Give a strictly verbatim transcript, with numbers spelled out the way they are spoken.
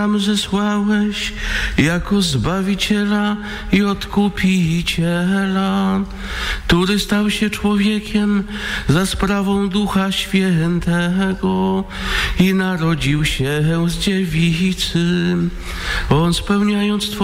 nam zesłałeś jako Zbawiciela i Odkupiciela, który stał się człowiekiem za sprawą Ducha Świętego i narodził się z dziewicy. On spełniając Twoje